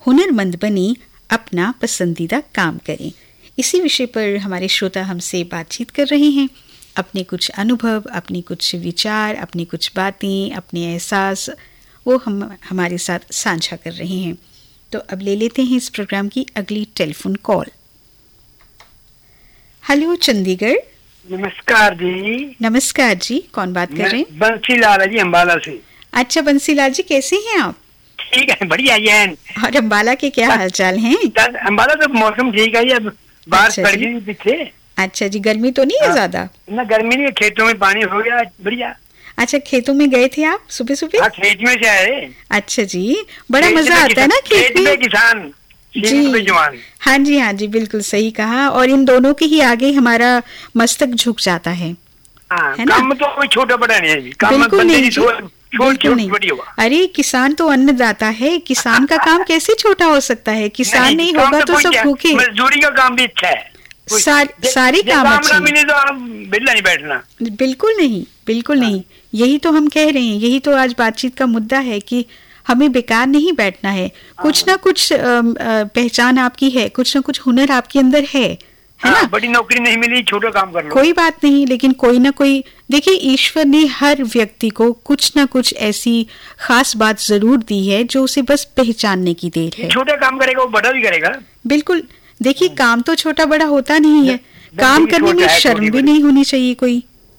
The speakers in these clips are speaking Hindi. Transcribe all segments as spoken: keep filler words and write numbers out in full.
हुनरमंद बने, अपना पसंदीदा काम करें। इसी विषय पर हमारे श्रोता हमसे बातचीत कर रहे हैं। अपने कुछ अनुभव, अपनी कुछ विचार, अपनी कुछ बातें, अपने एहसास वो हम हमारे साथ साझा कर रहे हैं। तो अब ले लेते हैं इस प्रोग्राम की अगली टेलीफोन कॉल। हेलो चंडीगढ़। नमस्कार जी। नमस्कार जी, कौन बात कर रहे हैं? बंसीलाल जी, अम्बाला से। अच्छा बंसीलाल जी, कैसे हैं आप? ठीक है, बढ़िया है। और अम्बाला के क्या हालचाल हैं? अम्बाला तो मौसम ठीक है, अब बारिश पड़ गई पीछे। अच्छा जी, गर्मी तो नहीं है ज्यादा? ना गर्मी नहीं, खेतों में पानी हो गया, बढ़िया। अच्छा, खेतों में गए थे आप सुबह सुबह? हाँ, खेत में से आए। अच्छा जी, बड़ा मजा आता है ना खेत में। किसान जी, जवान। हाँ जी हाँ जी, बिल्कुल सही कहा। और इन दोनों के ही आगे हमारा मस्तक झुक जाता है, है ना? काम तो कोई छोटा बड़ा नहीं है, काम बिल्कुल नहीं, बिल्कुल नहीं। अरे किसान तो अन्नदाता है, किसान का काम कैसे छोटा हो सकता है? किसान नहीं, नहीं होगा तो सब भूखे। मजदूरी का काम भी अच्छा है, सार, सारे काम अच्छे हैं। तो आप बिल्ला नहीं बैठना, बिल्कुल नहीं, बिल्कुल नहीं। यही तो हम कह रहे हैं, यही तो आज बातचीत का मुद्दा है कि हमें बेकार नहीं बैठना है। कुछ ना कुछ आ, आ, पहचान आपकी है, कुछ ना कुछ हुनर आपके अंदर है, है ना? बड़ी नौकरी नहीं मिली, छोटा काम कर लो, कोई बात नहीं, लेकिन कोई ना कोई, देखिए ईश्वर ने हर व्यक्ति को कुछ ना कुछ ऐसी खास बात जरूर दी है जो उसे बस पहचानने की देर है। छोटा काम करेगा वो बड़ा भी करेगा। बिल्कुल, देखिए काम तो छोटा बड़ा होता नहीं है, काम करने में शर्म भी नहीं होनी चाहिए। कोई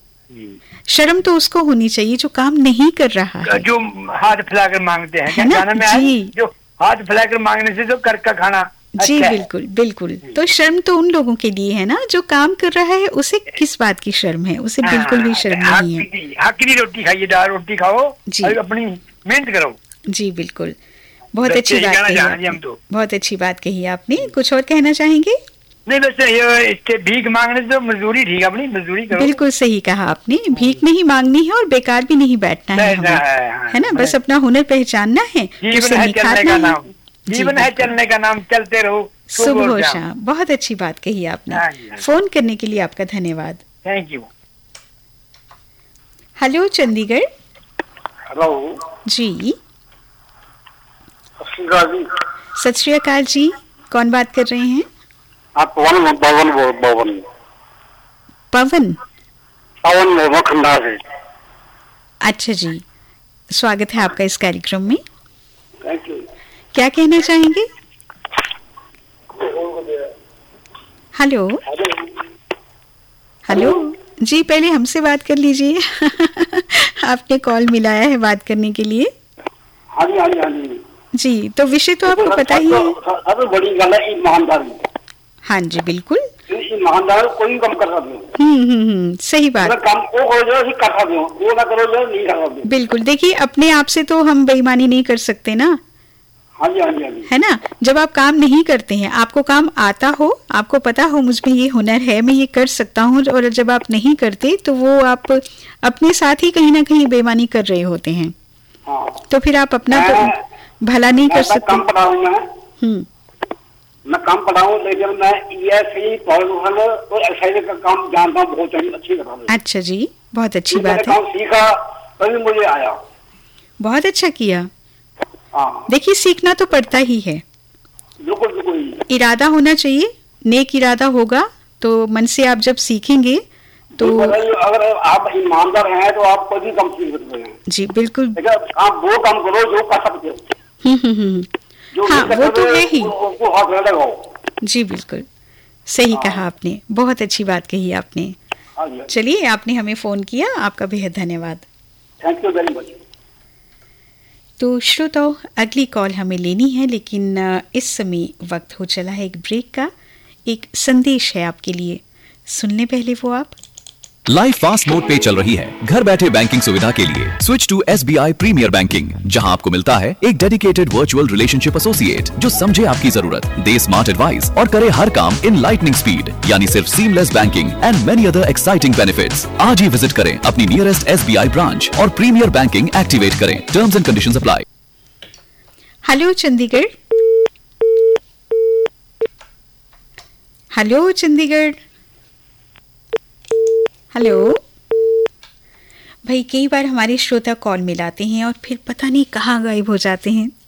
शर्म तो उसको होनी चाहिए जो काम नहीं कर रहा है, जो हाथ फैलाकर मांगते हैं, है ना? जी, जो हाथ फैलाकर मांगने से जो कर का खाना। जी अच्छा बिल्कुल बिल्कुल। तो शर्म तो उन लोगों के लिए है ना जो काम कर रहा है, उसे किस बात की शर्म है? उसे बिल्कुल भी शर्म नहीं है। हक की रोटी खाइए, दाल रोटी खाओ और अपनी मेहनत करो। जी बिल्कुल, बहुत अच्छी बात कही आपने, बहुत अच्छी बात कही आपने। कुछ और कहना चाहेंगे? नहीं, बस ये भीख मांगने से मजदूरी ठीक है, अपनी मजदूरी करो। बिल्कुल सही कहा आपने, भीख नहीं मांगनी है और बेकार भी नहीं बैठना है हमें, है, है ना? बस अपना हुनर पहचानना है, जीवन है चलने का नाम, जीवन है चलने का नाम, चलते रहो सुबह हो शाम। बहुत अच्छी बात कही आपने। फोन करने के लिए आपका धन्यवाद। Thank you. Hello Chandigarh. Hello जी, सत श्री अकाल जी, कौन बात कर रहे हैं? आप पवन पवन पवन पवन पवन खंडा से। अच्छा जी, स्वागत है आपका इस कार्यक्रम में। Thank you. क्या कहना चाहेंगे? हेलो हेलो जी, पहले हमसे बात कर लीजिए। आपने कॉल मिलाया है बात करने के लिए। हाँ जी हाँ जी हाँ जी जी, तो विषय तो आपको पता ही है। सबसे बड़ी गल है ईमानदारी। हाँ जी बिल्कुल, ईमानदार कोई कम कर सकते। हम्म हम्म हम्म सही बात। काम वो करो जो कर सकते हो, वो ना करो जो नहीं कर सकते। बिल्कुल, देखिए अपने आप से तो हम बेईमानी नहीं कर सकते ना, हाँ जी हाँ जी हाँ जी, है ना? जब आप काम नहीं करते हैं, आपको काम आता हो, आपको पता हो मुझ में ये हुनर है, मैं ये कर सकता हूँ, और जब आप नहीं करते तो वो आप अपने साथ ही कहीं ना कहीं बेईमानी कर रहे होते हैं। हाँ। तो फिर आप अपना भला नहीं कर सकते। काम पढ़ाऊँ मैं, हम्म मैं काम पढ़ाऊँ, लेकिन मैं ईएसई पॉलिटिकल और एक्साइज का काम जानता हूँ, बहुत अच्छी तरह से। अच्छा जी, बहुत अच्छी बात है। सीखा तभी मुझे आया। बहुत अच्छा किया। हाँ। देखिए सीखना तो पड़ता ही है, बिल्कुल बिल्कुल। इरादा होना चाहिए, नेक इरादा होगा तो मन से आप जब सीखेंगे तो अगर आप ईमानदार हैं तो आप कोई भी काम सीख सकते हैं। जी बिल्कुल, आप वो काम करो जो कर सकते हो। हम्म हम्म हम्म हाँ, वो तो है ही। जी बिल्कुल, सही कहा आपने, बहुत अच्छी बात कही आपने। चलिए, आपने हमें फोन किया, आपका बेहद धन्यवाद। Thank you very much. तो श्रोताओ, अगली कॉल हमें लेनी है, लेकिन इस समय वक्त हो चला है एक ब्रेक का। एक संदेश है आपके लिए, सुन लें पहले वो आप। लाइफ फास्ट मोड पे चल रही है। घर बैठे बैंकिंग सुविधा के लिए switch to S B I premiere banking, जहां आपको मिलता है एक डेडिकेटेड वर्चुअल रिलेशनशिप एसोसिएट जो समझे आपकी जरूरत, दे स्मार्ट एडवाइस और करे हर काम इन लाइटनिंग स्पीड, यानी सिर्फ seamless banking and many other exciting benefits. आज ही विजिट करें अपनी nearest S B I branch और प्रीमियर बैंकिंग एक्टिवेट करें। Terms and conditions apply. Hello Chandigarh. Hello Chandigarh. Hello भाई, कई बार हमारे श्रोता कॉल मिलाते हैं और फिर पता नहीं कहाँ गायब हो जाते हैं।